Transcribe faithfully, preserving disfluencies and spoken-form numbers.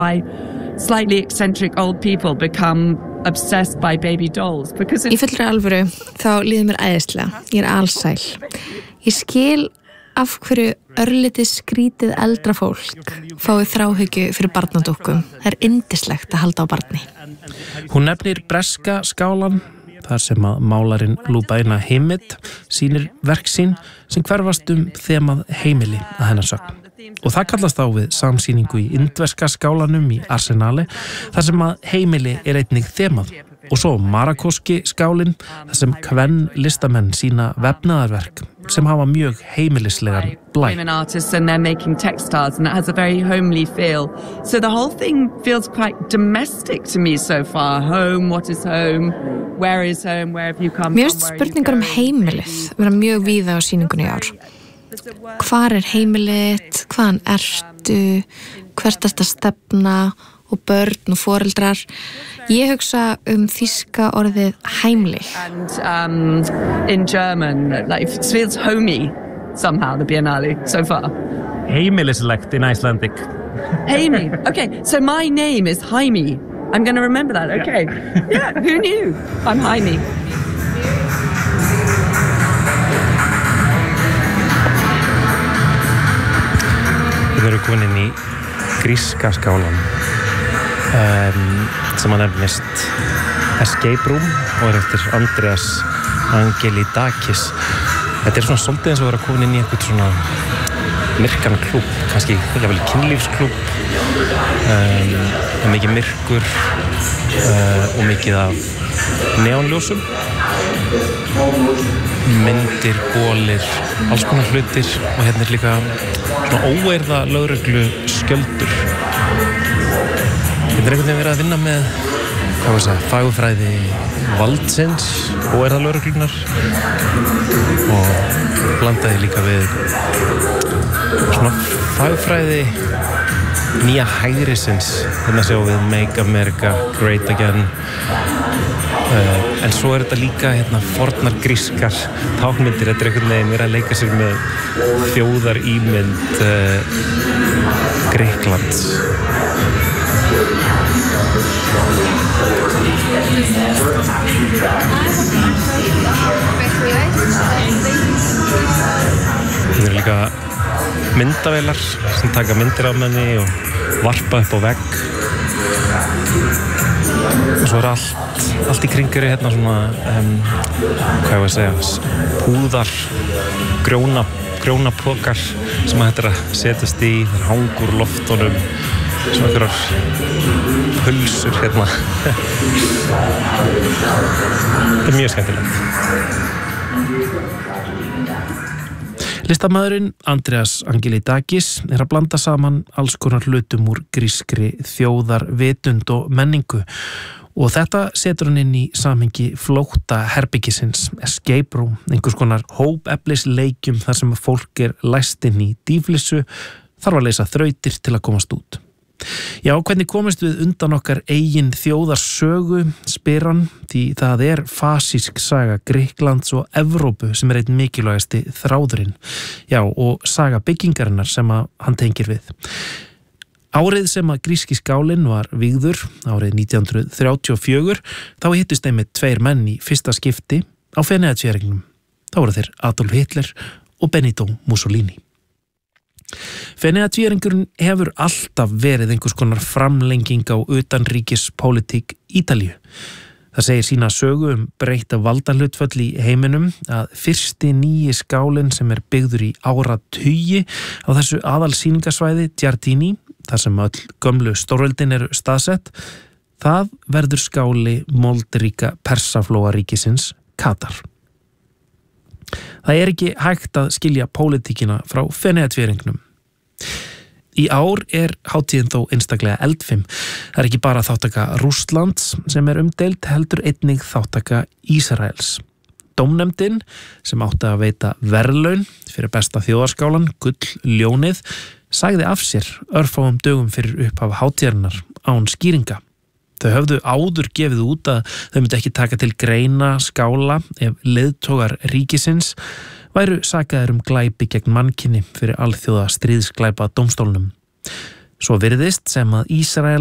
Slightly eccentric old people become obsessed by baby dolls because Í fullri alvöru þá líður mér æðislega. Ég er alsæl. Ég skil af hverju örlítið skrítið eldra fólk fái þráhyggju fyrir barnadúkkum. Það er yndislegt að halda á barni. Hún nefnir breska skálan, þar sem að málarinn Lubaina Himid sýnir verk sín sem hverfast þemað heimili að hennar sögn. Og það kallast á við samsýningu í indverska skálanum í Arsenali, þar sem að heimili er einnig þemað. Og svo Marakoski skálinn, þar sem kvenn listamenn sína vefnaðarverk sem hafa mjög heimilislegan blæ. Women artists and they're making textiles and it has a very homely feel. So the whole thing feels quite domestic to me so far. Home, what is home? Where is home? Where have you come Mér from? finnst spurningar um heimilið vera mjög víða á sýningunni í ár. Hvar er heimilið? Hvaðan ertu? Hvert ertu að stefna? Og börn og foreldrar. Ég hugsa um þýska orðið heimlich. And um, in German, like, it feels homey somehow, the Biennale so far. Heimilislegt in Icelandic. Heimi. Okay, so my name is Jaime. I'm going to remember that. Okay. Yeah, who knew? I'm Jaime. Við erum komin inn í gríska skálan. Um, sem að nefnist Escape Room og er eftir Andreas Angelidakis. Þetta er svona svolítið eins og að vera komin inn í einhvern svona myrkan klúbb, kannski jafnvel kynlífsklúbb, um, mikið myrkur uh, og mikið af neonljósum, myndir, bolir, alls konar hlutir og hérna er líka svona óeirða lögreglu skjöldur. Þetta er einhvern veginn verið að vinna með, hvað var það, fagurfræði valdsins og er það lögreglunar og blandaði líka við svona fagurfræði nýja hægrisins. Hérna sjáum við Make America Great Again. Uh, en svo er þetta líka hérna fornar grískar tákmyndir. Þetta er einhvern veginn verið að leika sér með þjóðarímynd uh, Grikklands. Það eru líka myndavélar sem taka myndir af manni og varpa upp á vegg. Og svo er allt, allt í kringur hérna svona, um, hvað ég var að segja, púðar, grjóna, grjónapokar sem að þetta er að setjast í, það er hangur loftunum, svona einhverjar pulsur hérna. Þetta er mjög skemmtilegt. Listamaðurinn Andreas Angelidakis er að blanda saman alls konar hlutum úr grískri þjóðar, vitund og menningu og þetta setur hann inn í samhengi flótta herbyggisins, Escape Room, einhvers konar hópeflisleikjum þar sem fólk er læst inn í dýflissu, þarf að leysa þrautir til að komast út. Já, hvernig komist við undan okkar eigin þjóðarsögu, spyr hann, því það er fasísk saga Grikklands og Evrópu sem er einn mikilvægasti þráðurinn. Já, og saga byggingarinnar sem að hann tengir við. Árið sem að gríski skálinn var vígður, árið nítján hundruð þrjátíu og fjögur, þá hittust einmitt tveir menn í fyrsta skipti á Feneyjatvíæringnum. Þá voru þeir Adolf Hitler og Benito Mussolini. Feneyjatvíæringurinn hefur alltaf verið einhvers konar framlenging á utanríkispólitík Ítalíu. Það segir sína sögu um breytta valdahlutföll í heiminum að fyrsti nýji skálinn sem er byggður í áratugi á þessu aðalsýningasvæði Giardini, þar sem öll gömlu stórveldin eru staðsett, það verður skáli moldríka Persaflóaríkisins Katar. Það er ekki hægt að skilja pólitíkina frá Feneyjatvíæringnum. Í ár er hátíðin þó einstaklega eldfim. Það er ekki bara þáttaka Rússlands sem er umdeild, heldur einnig þáttaka Ísraels. Dómnefndin, sem átti að veita verðlaun fyrir besta þjóðarskálan, Gull-ljónið, sagði af sér örfáum dögum fyrir upphaf hátíðarinnar án skýringa. Þau höfðu áður gefið út að þau myndi ekki taka til greina skála ef leiðtogar ríkisins væru sakaðir um glæpi gegn mannkyni fyrir alþjóða stríðsglæpa dómstólnum. Svo virðist sem að Ísrael